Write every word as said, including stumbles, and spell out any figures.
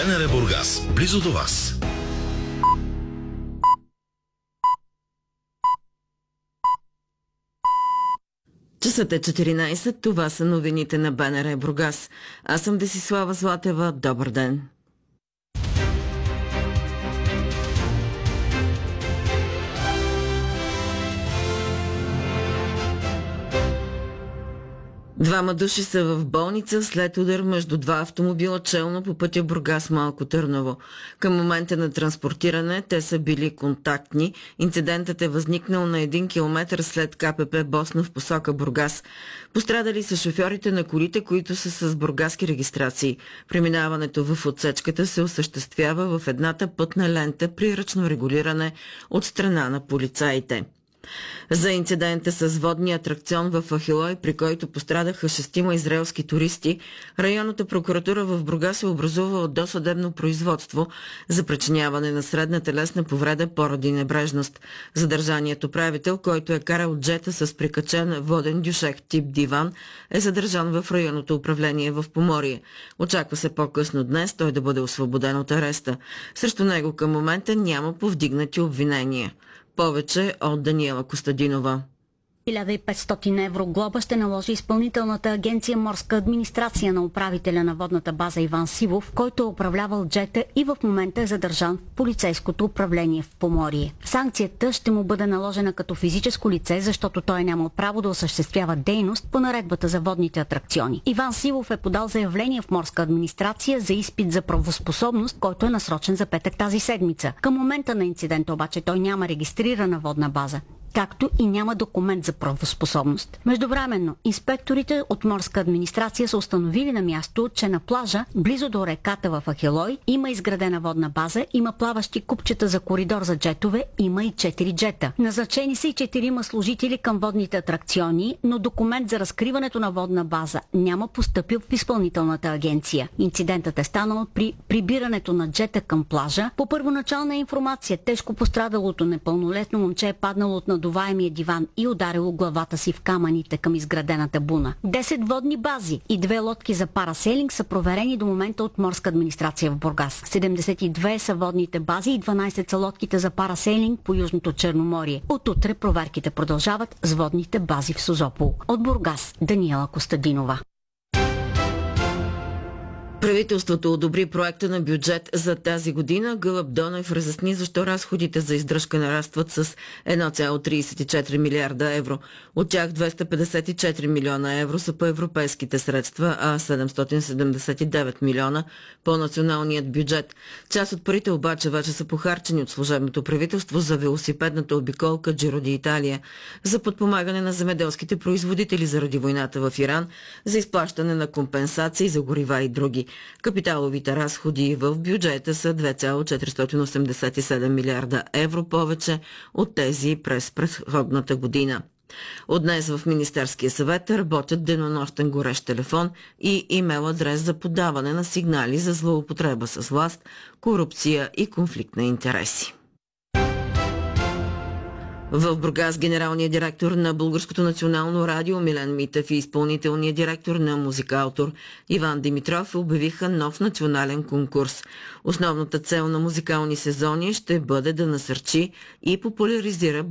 БНР Бургас, близо до вас. Часът е четиринайсет, това са новините на БНР Бургас. Аз съм Десислава Златева, добър ден. Двама души са в болница след удар между два автомобила челно по пътя Бургас-Малко Търново. Към момента на транспортиране те са били контактни. Инцидентът е възникнал на един километър след КПП Босна в посока Бургас. Пострадали са шофьорите на колите, които са с бургаски регистрации. Преминаването в отсечката се осъществява в едната пътна лента при ръчно регулиране от страна на полицаите. За инцидента с водния атракцион в Ахилой, при който пострадаха шестима израелски туристи, районната прокуратура в Бургас е образувала досъдебно производство за причиняване на средна телесна повреда поради небрежност. Задържаният управител, който е карал джета с прикачен воден дюшек тип диван, е задържан в районното управление в Поморие. Очаква се по-късно днес той да бъде освободен от ареста. Срещу него към момента няма повдигнати обвинения. Повече от Даниела Костадинова. хиляда и петстотин евро глоба ще наложи Изпълнителната агенция Морска администрация на управителя на водната база Иван Сивов, който е управлявал джета и в момента е задържан в полицейското управление в Поморие. Санкцията ще му бъде наложена като физическо лице, защото той няма право да осъществява дейност по наредбата за водните атракциони. Иван Сивов е подал заявление в Морска администрация за изпит за правоспособност, който е насрочен за петък тази седмица. Към момента на инцидента обаче той няма регистрирана водна база, както и няма документ за правоспособност. Междувременно, инспекторите от Морска администрация са установили на място, че на плажа, близо до реката в Ахилой, има изградена водна база, има плаващи купчета за коридор за джетове, има и четири джета. Назначени са и четирима служители към водните атракциони, но документ за разкриването на водна база няма постъпил в Изпълнителната агенция. Инцидентът е станал при прибирането на джета към плажа. По първоначална информация, тежко пострадалото непълнолетно момче е паднало от надуваемия диван и ударило главата си в камъните към изградената буна. десет водни бази и две лодки за парасейлинг са проверени до момента от Морска администрация в Бургас. седемдесет и две са водните бази и дванайсет са лодките за парасейлинг по Южното Черноморие. От утре проверките продължават с водните бази в Созопол. От Бургас, Даниела Костадинова. Правителството одобри проекта на бюджет за тази година. Гълъб Донев разясни защо разходите за издръжка нарастват с едно цяло трийсет и четири милиарда евро. От тях двеста петдесет и четири милиона евро са по европейските средства, а седемстотин седемдесет и девет милиона по националният бюджет. Част от парите обаче вече са похарчени от служебното правителство за велосипедната обиколка Джиро ди Италия, за подпомагане на земеделските производители заради войната в Иран, за изплащане на компенсации за горива и други. Капиталовите разходи в бюджета са две цяло четиристотин осемдесет и седем милиарда евро повече от тези през предходната година. От днес в Министерския съвет работят денонощен горещ телефон и имейл адрес за подаване на сигнали за злоупотреба с власт, корупция и конфликт на интереси. В Бургас генералният директор на Българското национално радио Милен Митев и изпълнителният директор на Музикалтор Иван Димитров обявиха нов национален конкурс. Основната цел на музикални сезони ще бъде да насърчи и популяризира